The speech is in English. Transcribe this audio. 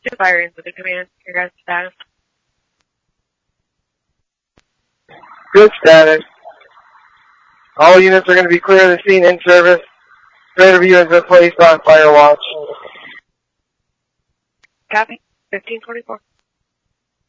Two fire with the command. Your guys' status. Good status. All units are going to be clear of the scene in service. Radar view has been placed on fire watch. Copy. 1524.